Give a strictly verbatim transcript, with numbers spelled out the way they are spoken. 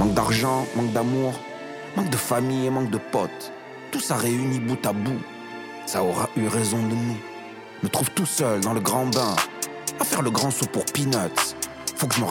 Manque d'argent, manque d'amour, manque de famille et manque de potes. Tout ça réuni bout à bout, ça aura eu raison de nous. Me trouve tout seul dans le grand bain, à faire le grand saut pour peanuts. Faut que je me